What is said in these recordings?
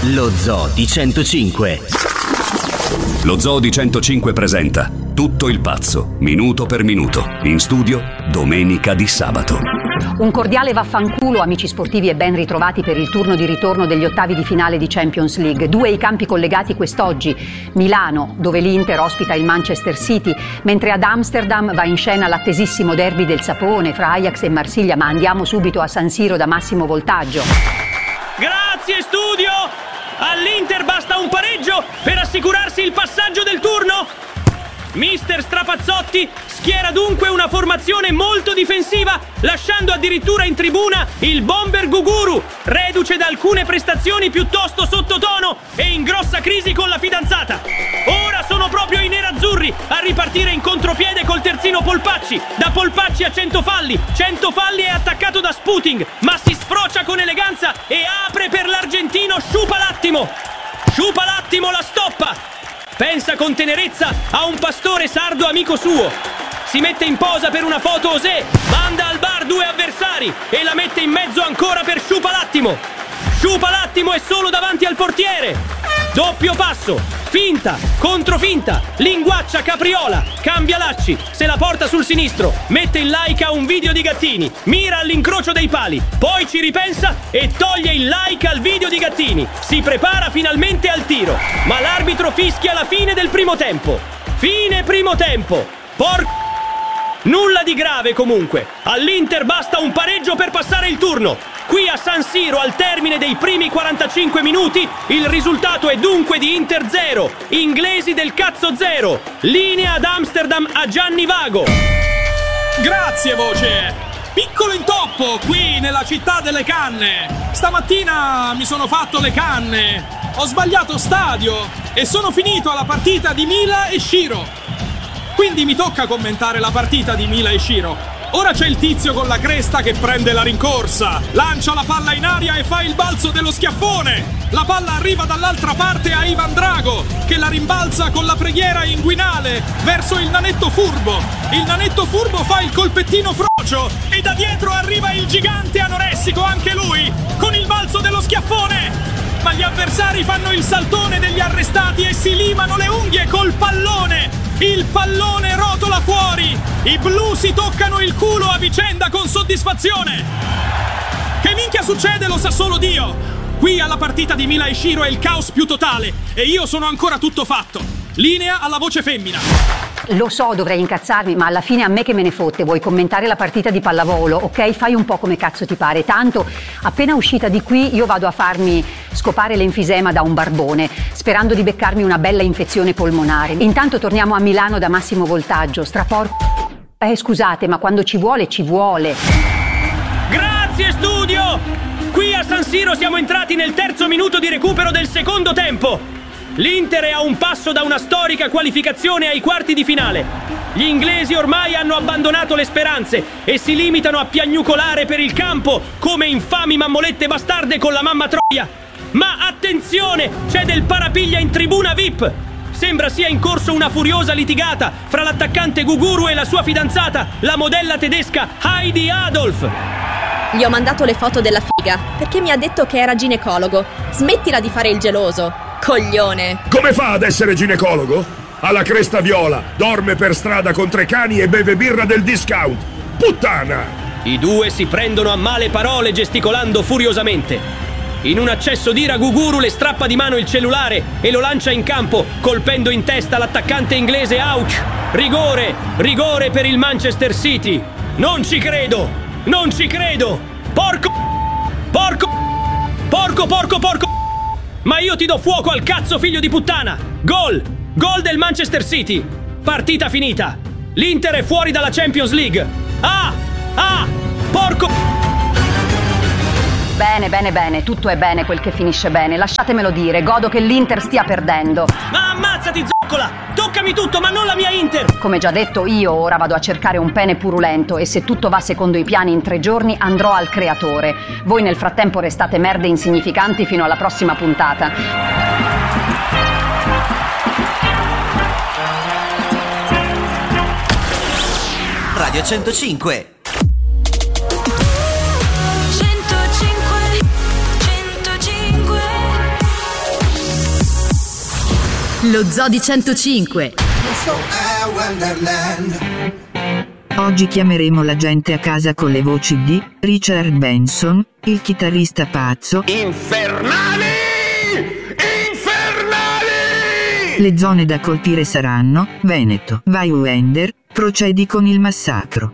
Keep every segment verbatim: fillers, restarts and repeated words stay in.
Lo Zoo di centocinque. Lo Zoo di centocinque presenta Tutto il pazzo, minuto per minuto. In studio, Domenica Di Sabato. Un cordiale vaffanculo, amici sportivi, e ben ritrovati per il turno di ritorno degli ottavi di finale di Champions League. Due i campi collegati quest'oggi: Milano, dove l'Inter ospita il Manchester City, mentre ad Amsterdam va in scena l'attesissimo derby del sapone fra Ajax e Marsiglia. Ma andiamo subito a San Siro da Massimo Voltaggio. Grazie studio! All'Inter basta un pareggio per assicurarsi il passaggio del turno. Mister Strapazzotti schiera dunque una formazione molto difensiva, lasciando addirittura in tribuna il bomber Guguru, reduce da alcune prestazioni piuttosto sottotono e in grossa crisi con la fidanzata. Ora sono proprio i nerazzurri a ripartire in contropiede col terzino Polpacci. Da Polpacci a cento falli, cento falli è attaccato da Sputing, ma si sfrocia con eleganza e apre per l'argentino Sciupalattimo. Sciupalattimo la stoppa! Pensa con tenerezza a un pastore sardo amico suo. Si mette in posa per una foto Osè, manda al bar due avversari e la mette in mezzo ancora per Sciupalattimo. Sciupalattimo è solo davanti al portiere. Doppio passo, finta, controfinta, linguaccia capriola, cambia lacci, se la porta sul sinistro, mette in like a un video di Gattini, mira all'incrocio dei pali, poi ci ripensa e toglie il like al video di Gattini. Si prepara finalmente al tiro, ma l'arbitro fischia la fine del primo tempo. Fine primo tempo. Por... Nulla di grave comunque. All'Inter basta un pareggio per passare il turno. Qui a San Siro, al termine dei primi quarantacinque minuti, il risultato è dunque di Inter zero, inglesi del cazzo zero. Linea ad Amsterdam a Gianni Vago. Grazie voce. Piccolo intoppo qui nella città delle canne. Stamattina mi sono fatto le canne. Ho sbagliato stadio e sono finito alla partita di Mila e Shiro. Quindi mi tocca commentare la partita di Mila e Shiro. Ora c'è il tizio con la cresta che prende la rincorsa, lancia la palla in aria e fa il balzo dello schiaffone. La palla arriva dall'altra parte a Ivan Drago, che la rimbalza con la preghiera inguinale verso il nanetto furbo. Il nanetto furbo fa il colpettino frocio e da dietro arriva il gigante anoressico, anche lui, con il balzo dello schiaffone. Ma gli avversari fanno il saltone degli arrestati e si limano le unghie col pallone. Il pallone rotola fuori. I blu si toccano il culo a vicenda con soddisfazione. Che minchia succede lo sa solo Dio. Qui alla partita di Mila e Shiro è il caos più totale e io sono ancora tutto fatto. Linea alla voce femmina. Lo so, dovrei incazzarmi, ma alla fine a me che me ne fotte. Vuoi commentare la partita di pallavolo? Ok, fai un po' come cazzo ti pare. Tanto, appena uscita di qui, io vado a farmi scopare l'enfisema da un barbone, sperando di beccarmi una bella infezione polmonare. Intanto torniamo a Milano da Massimo Voltaggio. Strapor... Eh, scusate, ma quando ci vuole, ci vuole. Grazie, studio! Qui a San Siro siamo entrati nel terzo minuto di recupero del secondo tempo. L'Inter è a un passo da una storica qualificazione ai quarti di finale. Gli inglesi ormai hanno abbandonato le speranze e si limitano a piagnucolare per il campo come infami mammolette bastarde con la mamma troia. Ma attenzione, c'è del parapiglia in tribuna V I P. Sembra sia in corso una furiosa litigata fra l'attaccante Guguru e la sua fidanzata, la modella tedesca Heidi Adolf. Gli ho mandato le foto della figa perché mi ha detto che era ginecologo. Smettila di fare il geloso. Coglione. Come fa ad essere ginecologo? Ha la cresta viola, dorme per strada con tre cani e beve birra del discount. Puttana! I due si prendono a male parole gesticolando furiosamente. In un accesso d'ira Guguru le strappa di mano il cellulare e lo lancia in campo, colpendo in testa l'attaccante inglese Ouch. Rigore, rigore per il Manchester City. Non ci credo, non ci credo. Porco, porco, porco, porco, porco. Ma io ti do fuoco al cazzo, figlio di puttana! Gol! Gol del Manchester City! Partita finita! L'Inter è fuori dalla Champions League! Ah! Ah! Porco! Bene, bene, bene, tutto è bene quel che finisce bene. Lasciatemelo dire, godo che l'Inter stia perdendo. Ma ammazzati, zoccola! Toccami tutto, ma non la mia Inter! Come già detto, io ora vado a cercare un pene purulento e se tutto va secondo i piani in tre giorni andrò al creatore. Voi nel frattempo restate merde insignificanti fino alla prossima puntata. Radio centocinque. Lo Zoo di centocinque. Questo è Wonderland. Oggi chiameremo la gente a casa con le voci di Richard Benson, il chitarrista pazzo. Infernali! Infernali! Le zone da colpire saranno Veneto. Vai Wender, procedi con il massacro.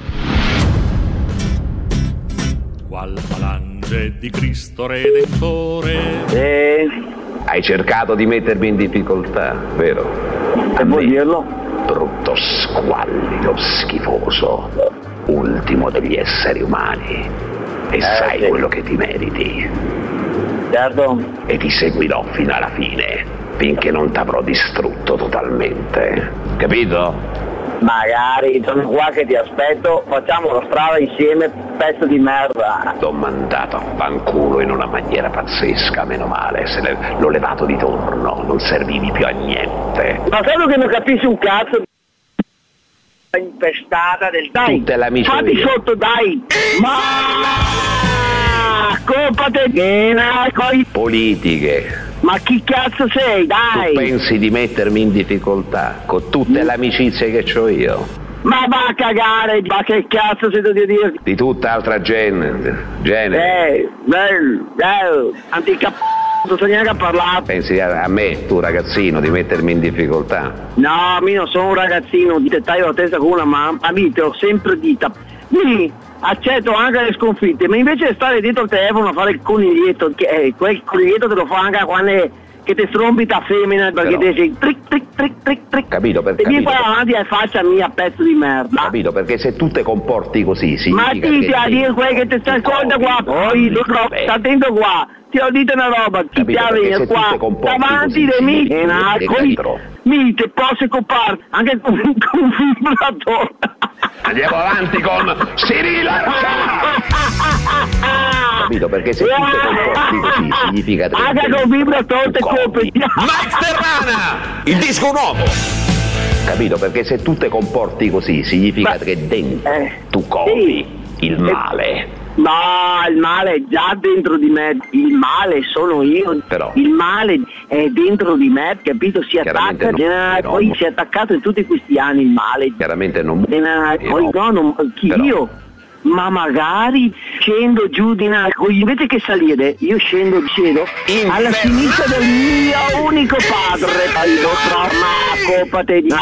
Qual falange di Cristo Redentore. Eh, hai cercato di mettermi in difficoltà, vero? E vuoi dirlo? Brutto squallido, schifoso, ultimo degli esseri umani. E eh, sai sì. quello che ti meriti. Certo. E ti seguirò fino alla fine, finché non t'avrò distrutto totalmente. Capito? Magari, sono qua che ti aspetto, facciamo la strada insieme, pezzo di merda. T'ho mandato a fanculo in una maniera pazzesca, meno male, se le, l'ho levato di torno, non servivi più a niente. Ma credo che non capisci un cazzo impestata del dai. Tutte l'amica fatti mia. Sotto, dai. Ma colpa te coi politiche. Ma chi cazzo sei, dai? Tu pensi di mettermi in difficoltà con tutte le amicizie che c'ho io? Ma va a cagare, ma che cazzo sento di dire? Di tutta altra gente, genere. Eh, bello, bello, antica p***, non so neanche a parlare. Pensi a, a me, tu ragazzino, di mettermi in difficoltà? No, io non sono un ragazzino, ti taglio la testa con una mano, a me te l'ho sempre dita. Mi accetto anche le sconfitte, ma invece di stare dietro il telefono a fare il coniglietto, che eh, quel coniglietto te lo fa anche quando è, che ti strombita femmina, perché te sei trick trick trick trick trick. Capito, per e vieni capito. qua avanti e faccia mia pezzo di merda. Capito, perché se tu te comporti così significa ma ti che a dire quel che ti sta ascolta qua, poi sta attento qua, ti ho detto una roba, ti piace qua, davanti di me, mi te posso copare anche con un vibratore. Andiamo avanti con Cirilla. Capito, perché se tu te comporti così significa che anche con vibratore te copi. Max Terrana, il disco nuovo. Capito, perché se tu te comporti così significa ma, che dentro eh, tu copi sì. il male. No, il male è già dentro di me, il male sono io, però il male è dentro di me, capito? Si attacca, non, poi non, si è attaccato in tutti questi anni il male. Chiaramente non eh, poi no, non, chi però. io? Ma magari scendo giù di una, invece che salire, io scendo, scedo alla sinistra del mio unico padre, poi lo trovo, coppa te di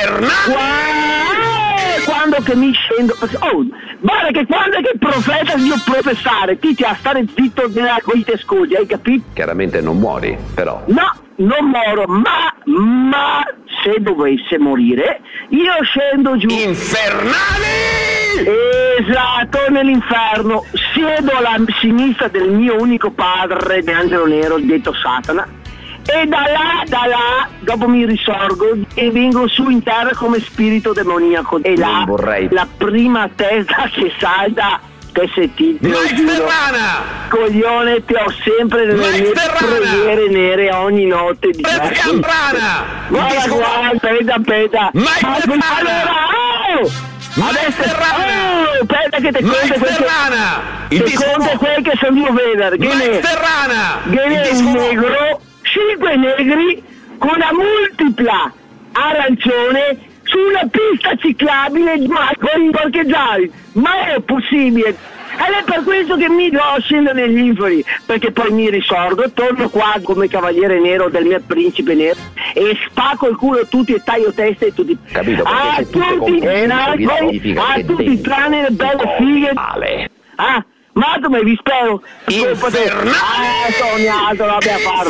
quando che mi scendo, oh, guarda che quando è che il profeta io professare, ti ti a stare zitto con i tescogli, hai capito? Chiaramente non muori, però. No, non moro, ma, ma se dovesse morire, io scendo giù. Infernali! Esatto, nell'inferno, siedo alla sinistra del mio unico padre, Angelo Nero, detto Satana. E da là, da là, dopo mi risorgo e vengo su in terra come spirito demoniaco. E là, vorrei... la prima testa che salta, che se ti lo giuro, coglione, ti ho sempre nelle mie preghiere nere ogni notte di Camprana! Guarda qua, aspetta, aspetta. Allora, oh! Adesso, oh, aspetta che te conto quel che, te conto quel che sono io vedere. Che ne è un negro, cinque negri con una multipla arancione su una pista ciclabile ma con i parcheggiari, ma è possibile? Ed è per questo che mi do scendo negli inferi, perché poi mi risorgo, torno qua come cavaliere nero del mio principe nero e spacco il culo a tutti e taglio teste e tutti. Capito? A tutti, eh, a tutti tranne le belle fighe. Ah, ma come vi spero? Infernali! Ah, sognato, l'abbiamo fatto.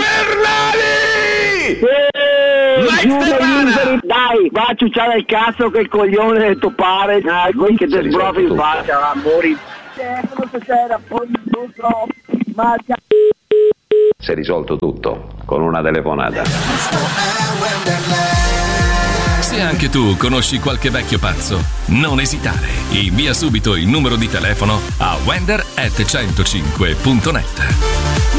Infernali! Dai, va a ciucciare il cazzo che il coglione del topare, dai, quelli che te sbrofi in faccia, amori. Si è risolto tutto con una telefonata. Se anche tu conosci qualche vecchio pazzo, non esitare. Invia subito il numero di telefono a wender at centocinque punto net.